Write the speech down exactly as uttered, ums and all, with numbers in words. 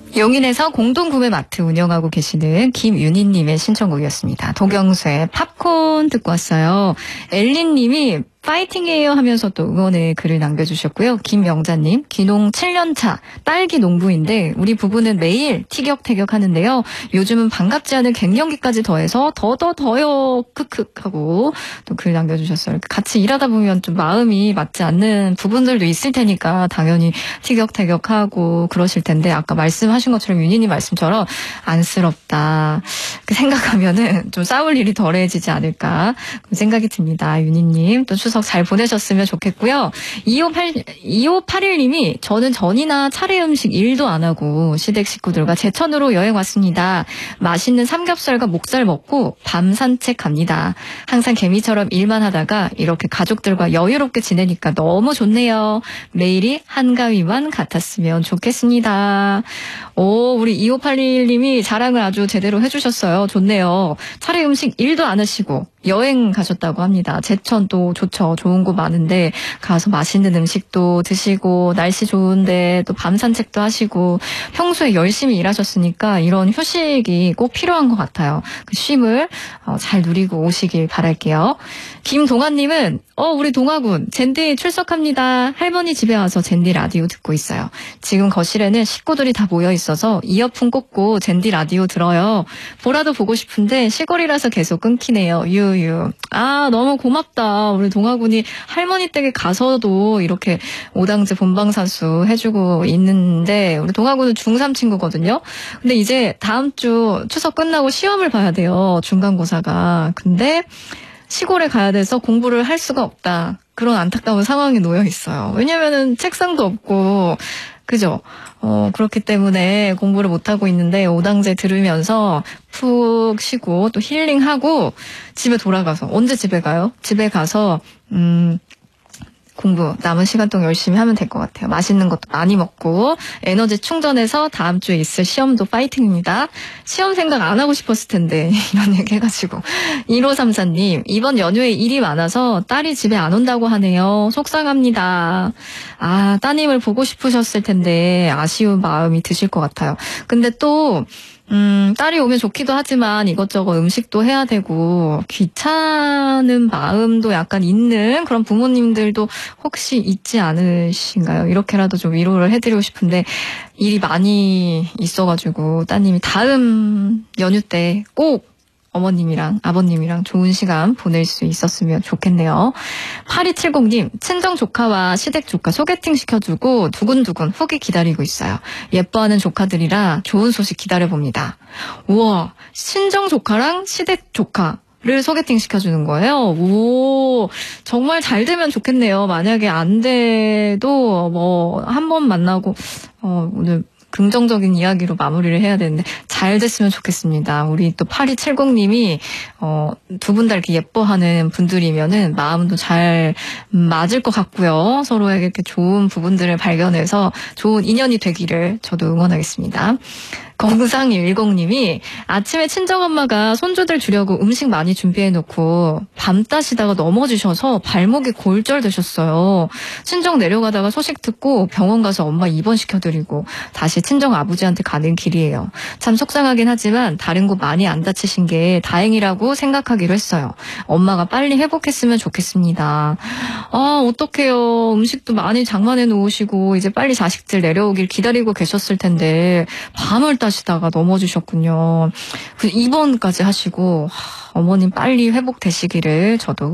용인에서 공동구매 마트 운영하고 계시는 김윤희님의 신청곡이었습니다. 도경수의 팝콘 듣고 왔어요. 엘린님이 파이팅이에요 하면서 또 응원의 글을 남겨주셨고요. 김명자님, 기농 칠 년 차 딸기 농부인데 우리 부부는 매일 티격태격 하는데요. 요즘은 반갑지 않은 갱년기까지 더해서 더더 더요 크크 하고 또 글 남겨주셨어요. 같이 일하다 보면 좀 마음이 맞지 않는 부분들도 있을 테니까 당연히 티격태격하고 그러실 텐데 아까 말씀하신 것처럼 윤희님 말씀처럼 안쓰럽다 생각하면은 좀 싸울 일이 덜해지지 않을까 생각이 듭니다. 윤희님 또 추석 잘 보내셨으면 좋겠고요. 이오팔일님이 저는 전이나 차례 음식 일도 안 하고 시댁 식구들과 제천으로 여행 왔습니다. 맛있는 삼겹살과 목살 먹고 밤 산책 갑니다. 항상 개미처럼 일만 하다가 이렇게 가족들과 여유롭게 지내니까 너무 좋네요. 매일이 한가위만 같았으면 좋겠습니다. 오, 우리 이오팔일님이 자랑을 아주 제대로 해주셨어요. 좋네요. 차례 음식 일도 안 하시고 여행 가셨다고 합니다. 제천도 좋죠. 좋은 곳 많은데 가서 맛있는 음식도 드시고 날씨 좋은데 또 밤 산책도 하시고 평소에 열심히 일하셨으니까 이런 휴식이 꼭 필요한 것 같아요. 그 쉼을 잘 누리고 오시길 바랄게요. 김동아님은 어 우리 동아군 젠디 출석합니다. 할머니 집에 와서 젠디 라디오 듣고 있어요. 지금 거실에는 식구들이 다 모여 있어서 이어폰 꽂고 젠디 라디오 들어요. 보라도 보고 싶은데 시골이라서 계속 끊기네요. 유유. 아 너무 고맙다. 우리 동아군이 할머니 댁에 가서도 이렇게 오당제 본방사수 해주고 있는데 우리 동아군은 중삼 친구거든요. 근데 이제 다음 주 추석 끝나고 시험을 봐야 돼요. 중간고사가. 근데 시골에 가야 돼서 공부를 할 수가 없다. 그런 안타까운 상황에 놓여 있어요. 왜냐면은 책상도 없고, 그죠? 어, 그렇기 때문에 공부를 못하고 있는데 오당제 들으면서 푹 쉬고 또 힐링하고 집에 돌아가서, 언제 집에 가요? 집에 가서, 음, 공부 남은 시간 동안 열심히 하면 될 것 같아요. 맛있는 것도 많이 먹고 에너지 충전해서 다음 주에 있을 시험도 파이팅입니다. 시험 생각 안 하고 싶었을 텐데 이런 얘기 해가지고 일오삼사님 이번 연휴에 일이 많아서 딸이 집에 안 온다고 하네요. 속상합니다. 아 따님을 보고 싶으셨을 텐데 아쉬운 마음이 드실 것 같아요. 근데 또 음, 딸이 오면 좋기도 하지만 이것저것 음식도 해야 되고 귀찮은 마음도 약간 있는 그런 부모님들도 혹시 있지 않으신가요? 이렇게라도 좀 위로를 해드리고 싶은데 일이 많이 있어가지고 따님이 다음 연휴 때 꼭 어머님이랑 아버님이랑 좋은 시간 보낼 수 있었으면 좋겠네요. 팔이칠공님 친정 조카와 시댁 조카 소개팅 시켜주고 두근두근 후기 기다리고 있어요. 예뻐하는 조카들이라 좋은 소식 기다려봅니다. 우와 친정 조카랑 시댁 조카 를 소개팅 시켜주는 거예요. 오, 정말 잘 되면 좋겠네요. 만약에 안 돼도 뭐 한 번 만나고 어, 오늘 긍정적인 이야기로 마무리를 해야 되는데 잘 됐으면 좋겠습니다. 우리 또 팔이칠공님이 어, 두 분 다 이렇게 예뻐하는 분들이면은 마음도 잘 맞을 것 같고요. 서로에게 이렇게 좋은 부분들을 발견해서 좋은 인연이 되기를 저도 응원하겠습니다. 공상일공님이 아침에 친정엄마가 손주들 주려고 음식 많이 준비해놓고 밤 따시다가 넘어지셔서 발목이 골절되셨어요. 친정 내려가다가 소식 듣고 병원 가서 엄마 입원시켜드리고 다시 친정 아버지한테 가는 길이에요. 참 속상하긴 하지만 다른 곳 많이 안 다치신 게 다행이라고 생각하기로 했어요. 엄마가 빨리 회복했으면 좋겠습니다. 아 어떡해요. 음식도 많이 장만해 놓으시고 이제 빨리 자식들 내려오길 기다리고 계셨을 텐데 밤을 따 하시다가 넘어지셨군요. 그 입원까지 하시고 어머님 빨리 회복되시기를 저도